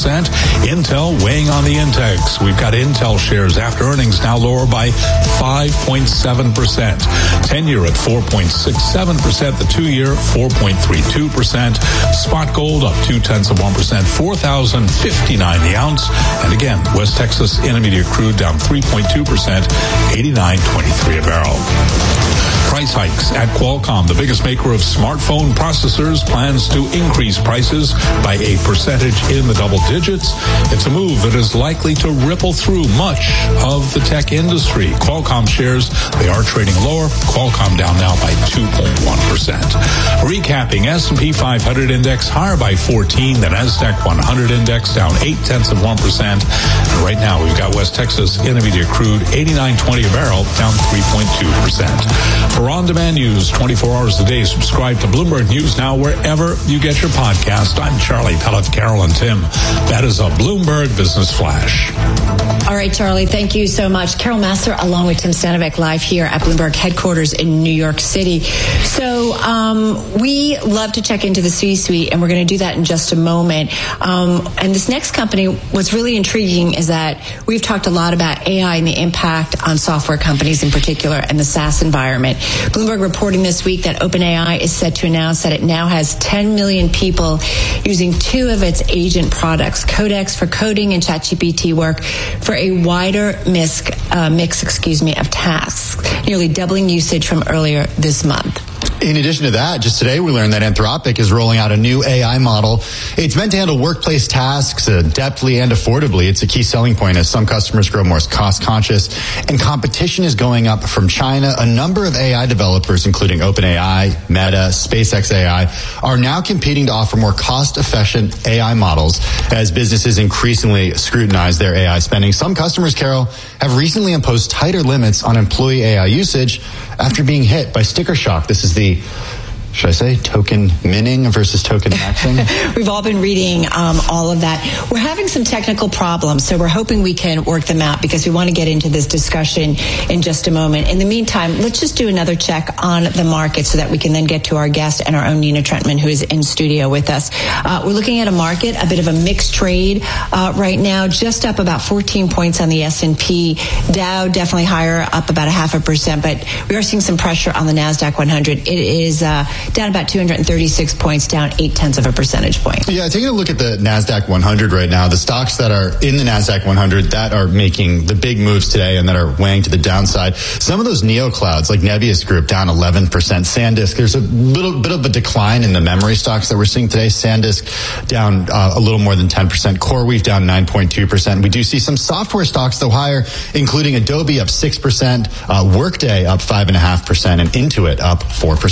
Intel weighing on the index. We've got Intel shares after earnings now lower by 5.7%. 10-year at 4.67%. The 2-year 4.32%. Spot gold up 0.2%. $4,059 the ounce. And again, West Texas Intermediate crude down 3.2%. $89.23 a barrel. Price hikes at Qualcomm, the biggest maker of smartphone processors, plans to increase prices by a percentage in the double digits. It's a move that is likely to ripple through much of the tech industry. Qualcomm shares, they are trading lower. Qualcomm down now by 2.1%. Recapping, S&P 500 index higher by 14. The NASDAQ 100 index down 0.8%. And right now we've got West Texas Intermediate crude, $89.20 a barrel, down 3.2%. For on-demand news 24 hours a day, subscribe to Bloomberg News Now wherever you get your podcast. I'm Charlie Pellet, Carol, and Tim. That is a Bloomberg Business Flash. All right, Charlie, thank you so much. Carol Massar along with Tim Stanovic live here at Bloomberg headquarters in New York City. So we love to check into the C-suite, and we're going to do that in just a moment. And this next company, what's really intriguing is that we've talked a lot about AI and the impact on software companies in particular and the SaaS environment. Bloomberg reporting this week that OpenAI is set to announce that it now has 10 million people using 2 of its agent products, Codex for coding and ChatGPT work, for a wider mix of tasks, nearly doubling usage from earlier this month. In addition to that, just today we learned that Anthropic is rolling out a new AI model. It's meant to handle workplace tasks adeptly and affordably. It's a key selling point as some customers grow more cost conscious, and competition is going up from China. A number of AI developers, including OpenAI, Meta, SpaceX AI, are now competing to offer more cost-efficient AI models as businesses increasingly scrutinize their AI spending. Some customers, Carol, have recently imposed tighter limits on employee AI usage after being hit by sticker shock. This is the, should I say, token minting versus token maxing? We've all been reading all of that. We're having some technical problems, so we're hoping we can work them out because we want to get into this discussion in just a moment. In the meantime, let's just do another check on the market so that we can then get to our guest and our own Nina Trentman, who is in studio with us. We're looking at a market, a bit of a mixed trade right now, just up about 14 points on the S&P. Dow definitely higher, up about 0.5%, but we are seeing some pressure on the NASDAQ 100. It is down about 236 points, down 0.8 percentage point. Yeah, taking a look at the NASDAQ 100 right now, the stocks that are in the NASDAQ 100 that are making the big moves today and that are weighing to the downside. Some of those neoclouds, like Nebius Group, down 11%. SanDisk, there's a little bit of a decline in the memory stocks that we're seeing today. SanDisk down a little more than 10%. CoreWeave down 9.2%. We do see some software stocks, though, higher, including Adobe up 6%, Workday up 5.5%, and Intuit up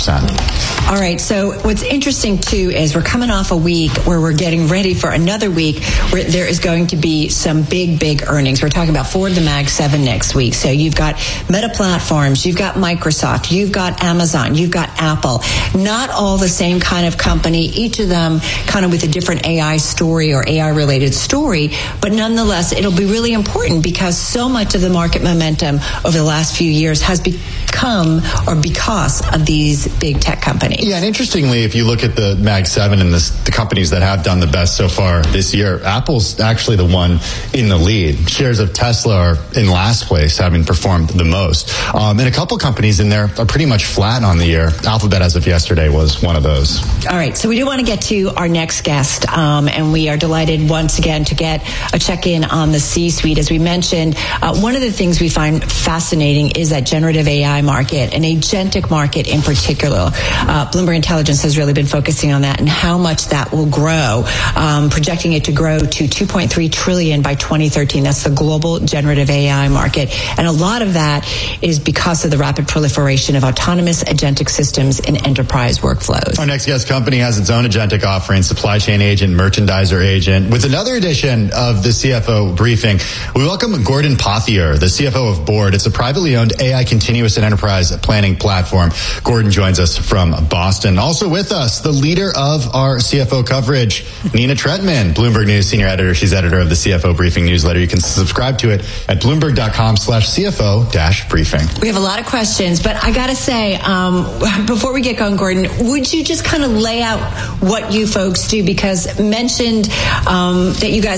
4%. All right, so what's interesting, too, is we're coming off a week where we're getting ready for another week where there is going to be some big earnings. We're talking about Ford, the Mag 7 next week. So you've got Meta Platforms, you've got Microsoft, you've got Amazon, you've got Apple. Not all the same kind of company, each of them kind of with a different AI story or AI-related story, but nonetheless, it'll be really important because so much of the market momentum over the last few years has become or because of these big tech companies. Yeah, and interestingly, if you look at the Mag 7 and the companies that have done the best so far this year, Apple's actually the one in the lead. Shares of Tesla are in last place, having performed the most. And a couple companies in there are pretty much flat on the year. Alphabet, as of yesterday, was one of those. All right, so we do want to get to our next guest, and we are delighted once again to get a check-in on the C-suite. As we mentioned, one of the things we find fascinating is that generative AI market, an agentic market in particular. Bloomberg Intelligence has really been focusing on that and how much that will grow, projecting it to grow to $2.3 trillion by 2013. That's the global generative AI market. And a lot of that is because of the rapid proliferation of autonomous agentic systems in enterprise workflows. Our next guest company has its own agentic offering, supply chain agent, merchandiser agent. With another edition of the CFO briefing, we welcome Gordon Pothier, the CFO of Board. It's a privately owned AI continuous and enterprise planning platform. Gordon joins us from Boston. Also with us, the leader of our CFO coverage, Nina Trentman, Bloomberg News senior editor. She's editor of the CFO Briefing newsletter. You can subscribe to it at bloomberg.com/CFO-briefing. We have a lot of questions, but I got to say, before we get going, Gordon, would you just kind of lay out what you folks do? Because mentioned that you guys